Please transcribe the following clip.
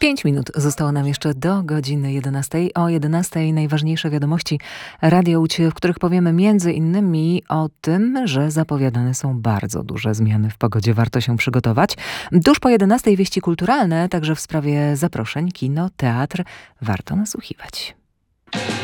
5 minut zostało nam jeszcze do godziny 11. O 11 najważniejsze wiadomości Radia Łódź, w których powiemy między innymi o tym, że zapowiadane są bardzo duże zmiany w pogodzie. Warto się przygotować. Tuż po 11 wieści kulturalne, także w sprawie zaproszeń, kino, teatr. Warto nasłuchiwać.